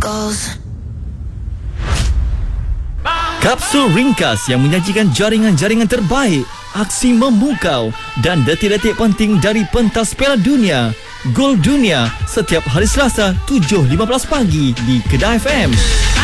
goes. Kapsul ringkas yang menyajikan jaringan-jaringan terbaik, aksi memukau dan detik-detik penting dari pentas Piala Dunia. Gol Dunia setiap hari Selasa 7.15 pagi di Kedah FM.